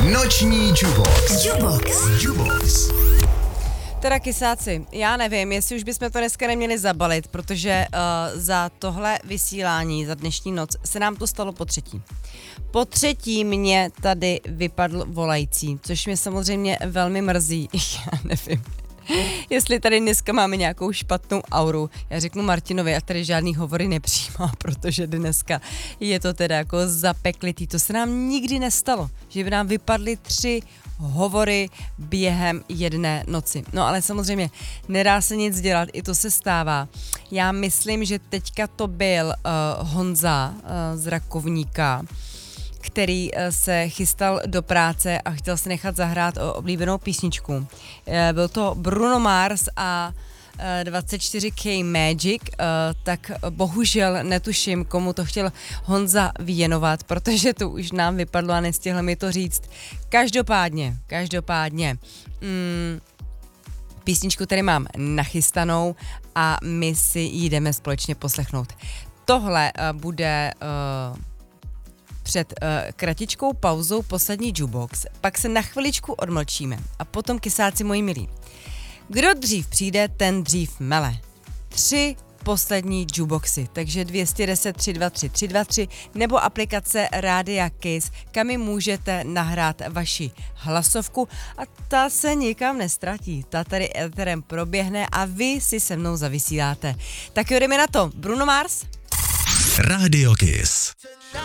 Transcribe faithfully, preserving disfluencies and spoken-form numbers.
Noční Jubox. Jubox. Jubox. Teda kysáci, já nevím, jestli už bychom to dneska neměli zabalit, protože uh, za tohle vysílání, za dnešní noc, se nám to stalo po třetí. Po třetí mě tady vypadl volající, což mě samozřejmě velmi mrzí, já nevím. Jestli tady dneska máme nějakou špatnou auru, já řeknu Martinovi, a tady žádný hovory nepřijímá, protože dneska je to teda jako zapeklitý. To se nám nikdy nestalo, že by nám vypadly tři hovory během jedné noci. No ale samozřejmě nedá se nic dělat, i to se stává. Já myslím, že teďka to byl uh, Honza uh, z Rakovníka, který se chystal do práce a chtěl si nechat zahrát oblíbenou písničku. Byl to Bruno Mars a dvacet čtyři K Magic, tak bohužel netuším, komu to chtěl Honza věnovat, protože to už nám vypadlo a nestihl mi to říct. Každopádně, každopádně, mm, písničku tady mám nachystanou a my si ji jdeme společně poslechnout. Tohle bude uh, před uh, kratičkou pauzou poslední Jubox, pak se na chviličku odmlčíme a potom kysáci moji milí. Kdo dřív přijde, ten dřív mele. Tři poslední Juboxy, takže dvě stě deset tři dva tři tři dva tři nebo aplikace Rádia Kiss, kam mi můžete nahrát vaši hlasovku a ta se nikam nestratí. Ta tady éterem proběhne a vy si se mnou zavysíláte. Tak jo, jdeme na to. Bruno Mars. Rádio Kiss.